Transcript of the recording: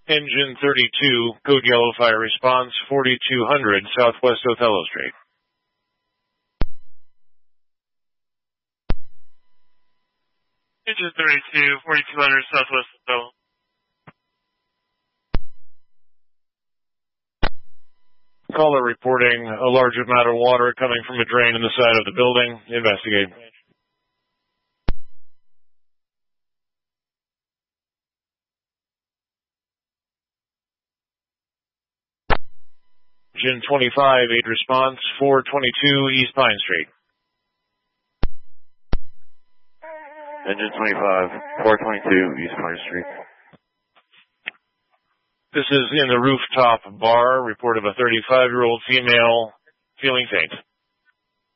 Engine 32, code yellow, fire response 4200 Southwest Othello Street. Engine 32, 4200 Southwest Othello. Caller reporting a large amount of water coming from a drain in the side of the building. Investigate. Engine 25, 8 response, 422 East Pine Street. Engine 25, 422 East Pine Street. This is in the rooftop bar. Report of a 35-year-old female feeling faint.